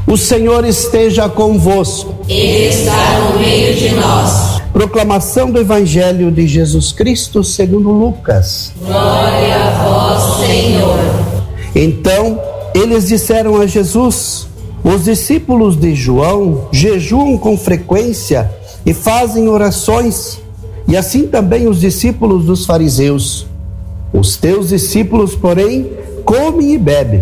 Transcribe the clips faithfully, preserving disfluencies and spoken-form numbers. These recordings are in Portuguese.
O Senhor esteja convosco. Ele está no meio de nós. Proclamação do Evangelho de Jesus Cristo segundo Lucas. Glória a vós, Senhor. Então, eles disseram a Jesus: os discípulos de João jejuam com frequência e fazem orações, e assim também os discípulos dos fariseus. Os teus discípulos, porém, comem e bebem.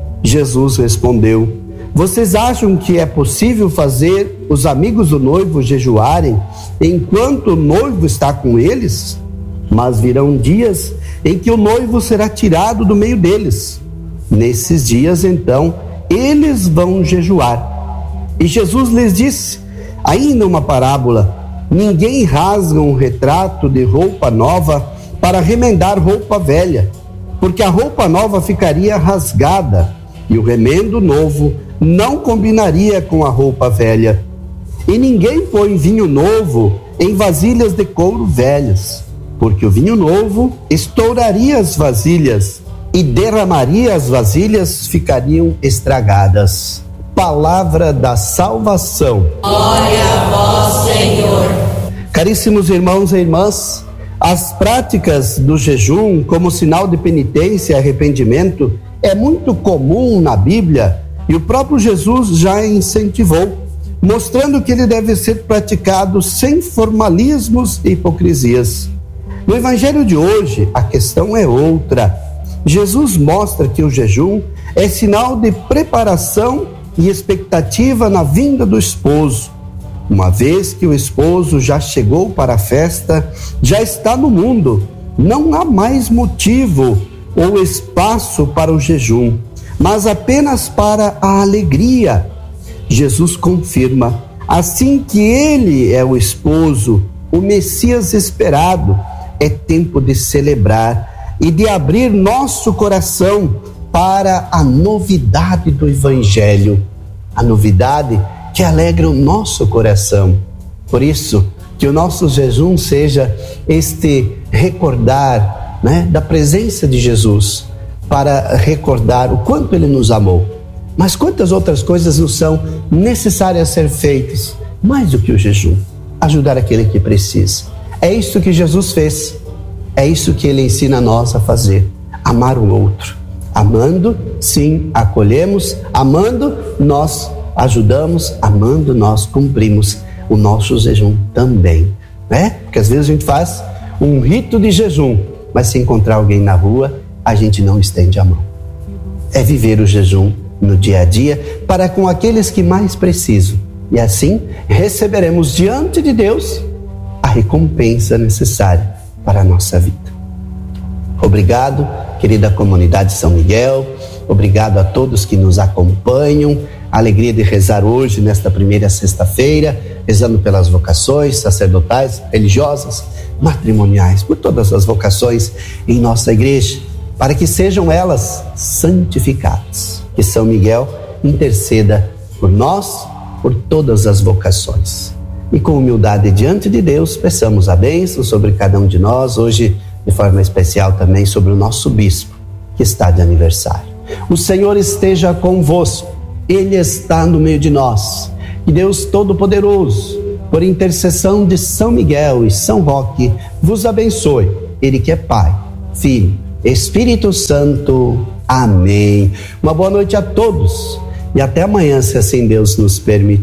Jesus respondeu: vocês acham que é possível fazer os amigos do noivo jejuarem enquanto o noivo está com eles? Mas virão dias em que o noivo será tirado do meio deles. Nesses dias, então, eles vão jejuar. E Jesus lhes disse, ainda uma parábola: ninguém rasga um retrato de roupa nova para remendar roupa velha, porque a roupa nova ficaria rasgada e o remendo novo não combinaria com a roupa velha. E ninguém põe vinho novo em vasilhas de couro velhas, porque o vinho novo estouraria as vasilhas e derramaria as vasilhas, ficariam estragadas. Palavra da salvação. Glória a vós, Senhor. Caríssimos irmãos e irmãs, as práticas do jejum como sinal de penitência e arrependimento é muito comum na Bíblia, e o próprio Jesus já incentivou, mostrando que ele deve ser praticado sem formalismos e hipocrisias. No Evangelho de hoje, a questão é outra. Jesus mostra que o jejum é sinal de preparação e expectativa na vinda do esposo. Uma vez que o esposo já chegou para a festa, já está no mundo, não há mais motivo ou espaço para o jejum, mas apenas para a alegria. Jesus confirma, assim que ele é o esposo, o Messias esperado, é tempo de celebrar e de abrir nosso coração para a novidade do Evangelho, a novidade que alegra o nosso coração. Por isso, que o nosso jejum seja este recordar, né, da presença de Jesus, para recordar o quanto ele nos amou. Mas quantas outras coisas não são necessárias a ser feitas, mais do que o jejum? Ajudar aquele que precisa. É isso que Jesus fez. É isso que ele ensina a nós a fazer. Amar o outro. Amando, sim, acolhemos. Amando, nós ajudamos. Amando, nós cumprimos o nosso jejum também, né? Porque às vezes a gente faz um rito de jejum, mas se encontrar alguém na rua, a gente não estende a mão. É viver o jejum no dia a dia para com aqueles que mais precisam. E assim receberemos diante de Deus a recompensa necessária para a nossa vida. Obrigado, querida comunidade São Miguel. Obrigado a todos que nos acompanham. A alegria de rezar hoje, nesta primeira sexta-feira, rezando pelas vocações sacerdotais, religiosas, matrimoniais, por todas as vocações em nossa igreja, para que sejam elas santificadas. Que São Miguel interceda por nós, por todas as vocações. E com humildade diante de Deus, peçamos a bênção sobre cada um de nós, hoje de forma especial também sobre o nosso bispo, que está de aniversário. O Senhor esteja convosco, Ele está no meio de nós. Que Deus Todo-Poderoso, por intercessão de São Miguel e São Roque, vos abençoe. Ele que é Pai, Filho, Espírito Santo. Amém. Uma boa noite a todos e até amanhã, se assim Deus nos permitir.